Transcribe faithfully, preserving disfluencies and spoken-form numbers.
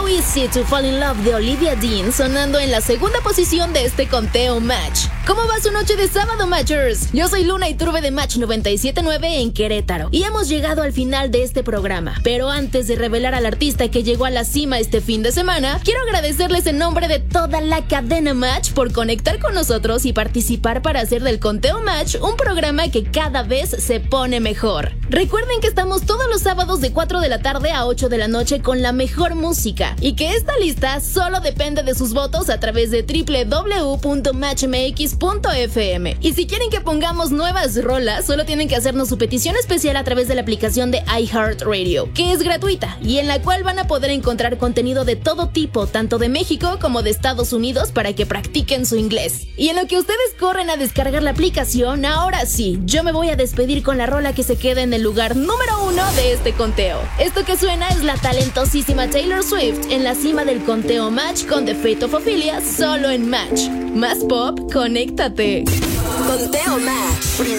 Easy to Fall in Love de Olivia Dean sonando en la segunda posición de este conteo Match. ¿Cómo va su noche de sábado, Matchers? Yo soy Luna Iturbe de Match noventa y siete punto nueve en Querétaro y hemos llegado al final de este programa. Pero antes de revelar al artista que llegó a la cima este fin de semana, quiero agradecerles en nombre de toda la cadena Match por conectar con nosotros y participar para hacer del conteo Match un programa que cada vez se pone mejor. Recuerden que estamos todos los sábados de cuatro de la tarde a ocho de la noche con la mejor música y que esta lista solo depende de sus votos a través de doble u doble u doble u punto match m x punto f m. Y si quieren que pongamos nuevas rolas, solo tienen que hacernos su petición especial a través de la aplicación de iHeartRadio, que es gratuita y en la cual van a poder encontrar contenido de todo tipo, tanto de México como de Estados Unidos, para que practiquen su inglés. Y en lo que ustedes corren a descargar la aplicación, ahora sí, yo me voy a despedir con la rola que se queda en el lugar número uno de este conteo. Esto que suena es la talentosísima Taylor Swift en la cima del conteo Match con The Fate of Ophelia, solo en Match. Más pop, conéctate. Conteo Match.